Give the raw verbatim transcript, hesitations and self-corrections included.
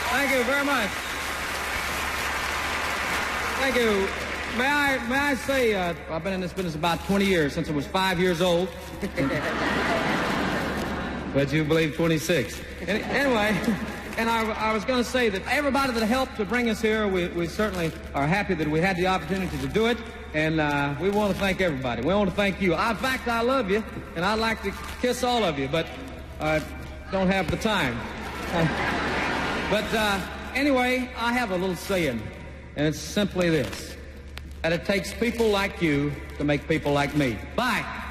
Thank you very much. Thank you. May I, may I say, uh, I've been in this business about twenty years, since I was five years old. But you believe twenty-six. Any, anyway, and I, I was going to say that everybody that helped to bring us here, we, we certainly are happy that we had the opportunity to do it. And uh, we want to thank everybody. We want to thank you. I, in fact, I love you, and I'd like to kiss all of you, but I don't have the time. But uh, anyway, I have a little saying, and it's simply this, that it takes people like you to make people like me. Bye.